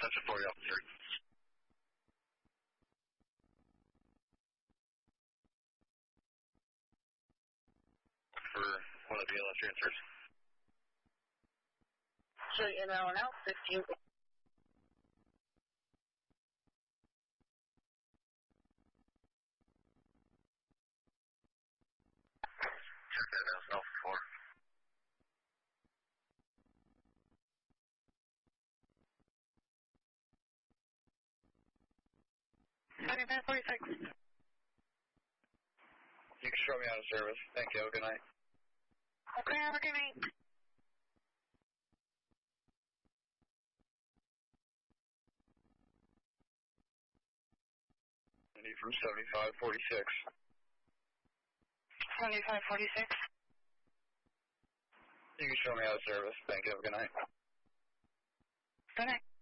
That's a 40 officer. For one of the BLS transfers. Sure, in and out, 15. Check that out, Alpha 4. You can show me out of service. Thank you. Have a good night. Okay, have a good night. I need from 7546. 7546. You can show me out of service. Thank you. Have a good night. Good night.